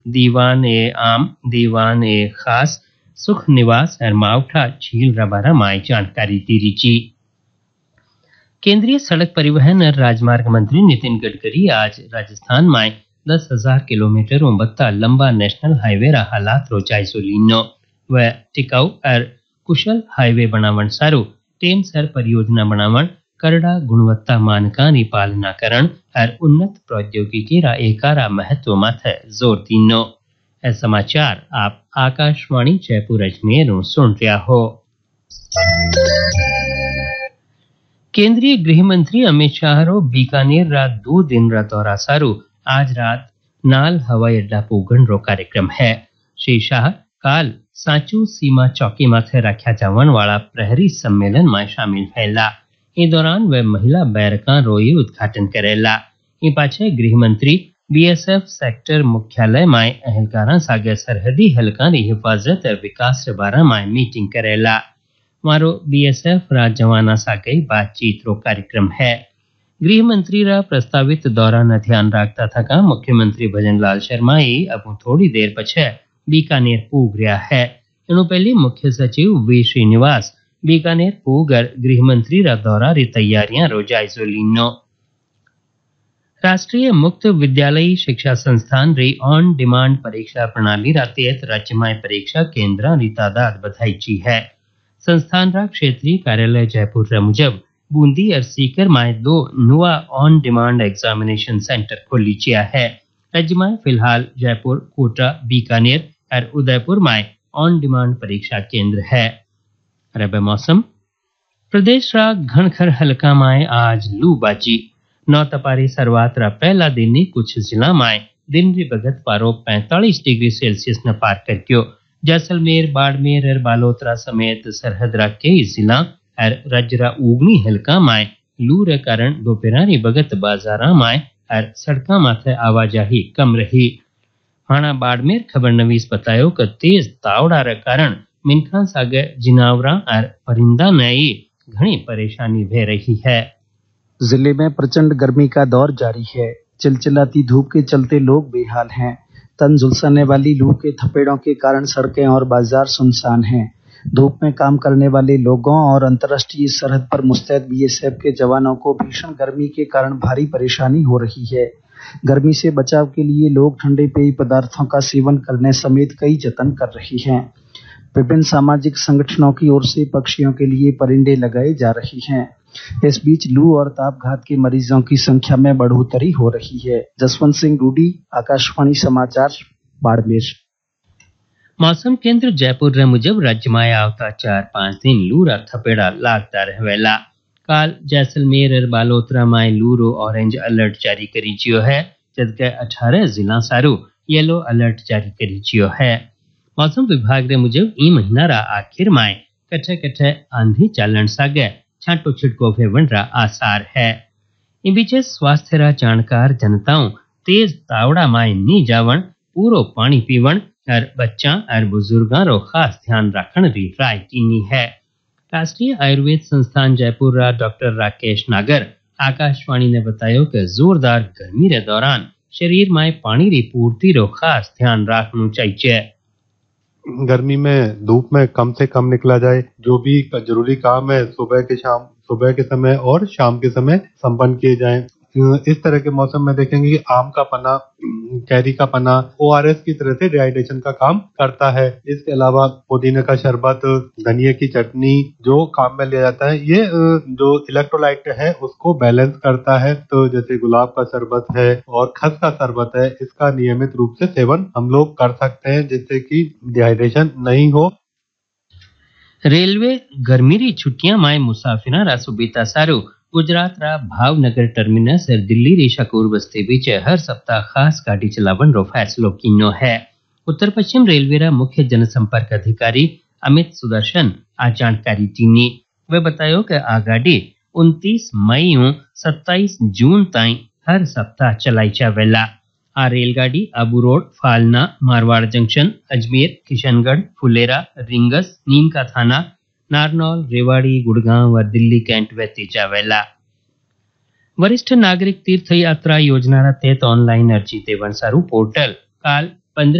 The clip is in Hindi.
दीवान ए आम, दीवान ए खास, सुख निवास और मावठा झील रबारा माय जानकारी दी रिची। केंद्रीय सड़क परिवहन और राजमार्ग मंत्री नितिन गडकरी आज राजस्थान में 10,000 किलोमीटर बत्ता लंबा नेशनल हाईवे रा हालात रो जायजो लीनो व टिकाऊ और कुशल हाईवे बनावण सारू टेम सर परियोजना बनावण करड़ा गुणवत्ता मानकानी पालना करण और उन्नत प्रौद्योगिकी रा एकारा महत्व माथे जोर दीनो। ए समाचार आप आकाशवाणी जयपुर अजमेर सुन रहा हो। केंद्रीय गृह मंत्री अमित शाह रो बीकानेर रात 2 दिन रा दौरा सारू आज रात नाल हवाई अड्डा पोगण रो कार्यक्रम है। श्री शाह काल सांचू सीमा चौकी माथे रखा जावन वाला प्रहरी सम्मेलन में शामिल फैला। इस दौरान वे महिला बैरका रोई उद्घाटन करेला। इन पाछे गृह मंत्री बीएसएफ सेक्टर मुख्यालय में अहलकारा सागे सरहदी हलका री हिफाजत और विकास बारा में मीटिंग करेला। मारो बीएसएफ रा जवाना सागे बातचीत रो कार्यक्रम है। गृह मंत्री रा प्रस्तावित दौरा न ध्यान रखता था मुख्यमंत्री भजनलाल शर्मा अब थोड़ी देर पछे बीकानेर पूग रहा है। इन्हों पहले मुख्य सचिव वी श्रीनिवास बीकानेर पूगर गृह मंत्री रा दौरा री तैयारियां रो जायजो लीनो। राष्ट्रीय मुक्त विद्यालयी शिक्षा संस्थान री ऑन डिमांड परीक्षा प्रणाली रा तहत राज्य में परीक्षा केंद्र री तादाद बढ़ाई ची है। संस्थान रा क्षेत्रीय कार्यालय जयपुर रा मुजब बूंदी और सीकर में 2 नुआ ऑन डिमांड एग्जामिनेशन सेंटर खोली चिया है। राज्य में फिलहाल जयपुर, कोटा, बीकानेर और उदयपुर में ऑन डिमांड परीक्षा केंद्र है। रबे मौसम प्रदेश रा घनखर हल्का में आज लू बाजी। 9 तपारी शुरुआत रा पहला दिन ही कुछ जिला में दिन री बगत पारो 45 डिग्री सेल्सियस न पार कर गयो। जैसलमेर, बाड़मेर और बालोतरा समेत सरहद रा कई जिला और राज्य रा उगनी हल्का में लू रे कारण दोपहरी बगत बाजारा में और सड़का माथे आवाजाही कम रही। हाना बाड़मेर खबर नवीस बतायो कि तेज तावड़ा रे कारण मिनखा सागे जिनावरा और परिंदा नई घनी परेशानी भे रही है। जिले में प्रचंड गर्मी का दौर जारी है। चिलचिलाती धूप के चलते लोग बेहाल हैं। तन झुलसाने वाली लू के थपेड़ों के कारण सड़कें और बाजार सुनसान हैं। धूप में काम करने वाले लोगों और अंतर्राष्ट्रीय सरहद पर मुस्तैद बीएसएफ के जवानों को भीषण गर्मी के कारण भारी परेशानी हो रही है। गर्मी से बचाव के लिए लोग ठंडे पेय पदार्थों का सेवन करने समेत कई जतन कर रही हैं। विभिन्न सामाजिक संगठनों की ओर से पक्षियों के लिए परिंदे लगाई जा रही हैं। इस बीच लू और तापघात के मरीजों की संख्या में बढ़ोतरी हो रही है। जसवंत सिंह रूडी, आकाशवाणी समाचार, बाड़मेर। मौसम केंद्र जयपुर रे मुजब राज्य में आवता 4-5 दिन लू रा थपेड़ा लागता रहेला। काल जैसलमेर और बालोतरा में लू रो ऑरेंज अलर्ट जारी करी जियो है, जबकि 18 जिला सारू येलो अलर्ट जारी करी जियो है। मौसम विभाग रे मुजब ई महीना रा आखिर में कटे आंधी चालन सागे छांटो छिटको फेवन रा आसार है। इन बीचे स्वास्थ्य रा जानकार जनताओं तेज तावड़ा में नी जावन, पूरो पानी पीवन और बच्चा और बुजुर्गों रो खास ध्यान रखने री राय कीनी है। राष्ट्रीय आयुर्वेद संस्थान जयपुर रा डॉक्टर राकेश नागर आकाशवाणी ने बताया कि जोरदार गर्मी रे दौरान शरीर में पानी री पूर्ति रो खास ध्यान रखना चाहिए। गर्मी में धूप में कम से कम निकला जाए। जो भी जरूरी काम है सुबह के समय और शाम के समय संपन्न किए जाएं। इस तरह के मौसम में देखेंगे कि आम का पन्ना, कैरी का पन्ना ORS की तरह से डिहाइड्रेशन का काम करता है। इसके अलावा पुदीने का शरबत, धनिया की चटनी जो काम में लिया जाता है, ये जो इलेक्ट्रोलाइट है उसको बैलेंस करता है। तो जैसे गुलाब का शरबत है और खस का शरबत है, इसका नियमित रूप से सेवन हम लोग कर सकते हैं जिससे कि डिहाइड्रेशन नहीं हो। रेलवे गर्मी री छुट्टियां में मुसाफिरा रा सुबीता सारू गुजरात रा भावनगर टर्मिनस और दिल्ली री शकूर बस्ती बीच हर सप्ताह खास गाड़ी चलावन रो फैसलो कीनो है। उत्तर पश्चिम रेलवे रा मुख्य जनसंपर्क अधिकारी अमित सुदर्शन आ जानकारी दीनी। वे बतायो कि आ गाड़ी 29 मई और 27 जून ताई हर सप्ताह चलाई जावेला। आ रेलगाड़ी Abu road, Falna, Marwar junction, Ajmer, Kishangarh, Phulera, rings, नीम का थाना, नारनौल, रेवाड़ी, गुड़गांव और दिल्ली कैंट व्यती जावेला। वरिष्ठ नागरिक तीर्थ यात्रा योजना तहत ऑनलाइन अर्जी देवन सारू पोर्टल काल